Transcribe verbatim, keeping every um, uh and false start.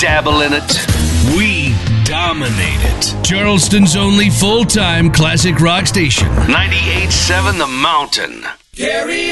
dabble in it. We dominate it. Charleston's only full-time classic rock station. ninety-eight point seven The Mountain. Gary